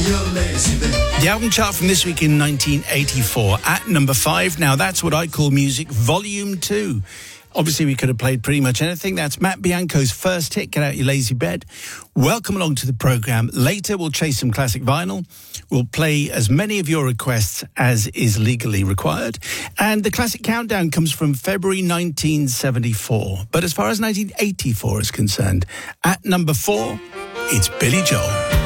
The album chart from this week in 1984 at number 5. Now that's what I call music volume 2. Obviously, we could have played pretty much anything. That's Matt Bianco's first hit, Get Out Your Lazy Bed. Welcome along to the programme. Later, we'll chase some classic vinyl. We'll play as many of your requests as is legally required. And the classic countdown comes from February 1974. But as far as 1984 is concerned, at number 4, it's Billy Joel.